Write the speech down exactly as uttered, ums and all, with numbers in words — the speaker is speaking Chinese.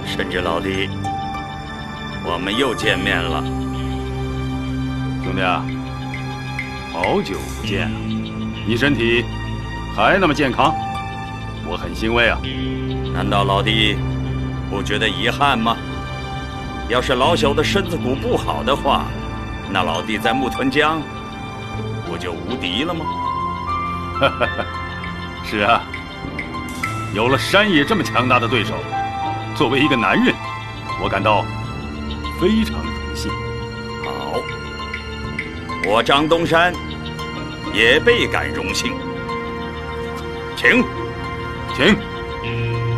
申知老弟，我们又见面了。 兄弟啊，好久不见啊！你身体还那么健康，我很欣慰啊。 难道老弟不觉得遗憾吗？要是老朽的身子骨不好的话，那老弟在木屯江不就无敌了吗？ 是啊，有了山野这么强大的对手，作为一个男人，我感到非常荣幸。 好，我张东山也倍感荣幸。请， 请。